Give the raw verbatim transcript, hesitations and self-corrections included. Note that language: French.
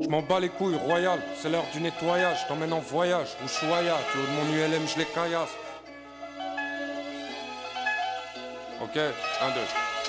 M'en bats les couilles, royal, c'est l'heure du nettoyage. T'emmène en voyage, Ushuaïa, tu veux de mon U L M, je les caillasse. Ok, un, deux.